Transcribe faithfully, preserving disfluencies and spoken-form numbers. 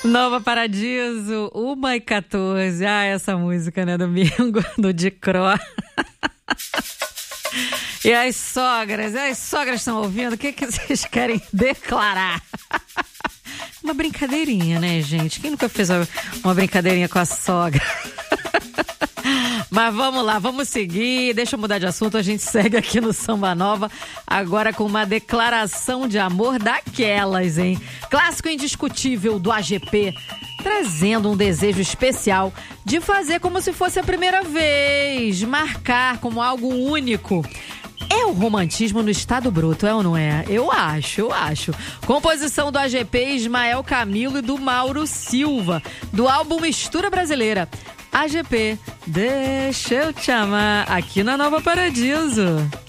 Nova Paradiso, uma e quatorze. Ah, essa música, né? Domingo, do Dicró. E as sogras, as sogras estão ouvindo? O que, que vocês querem declarar? Uma brincadeirinha, né, gente? Quem nunca fez uma brincadeirinha com a sogra? Mas vamos lá, vamos seguir. Deixa eu mudar de assunto. A gente segue aqui no Samba Nova, agora com uma declaração de amor daquelas, hein? Clássico indiscutível do A G P, trazendo um desejo especial de fazer como se fosse a primeira vez, marcar como algo único. É o romantismo no estado bruto, é ou não é? Eu acho, eu acho. Composição do A G P, Ismael Camilo e do Mauro Silva, do álbum Mistura Brasileira. A G P, deixa eu te amar, aqui na Nova Paradiso.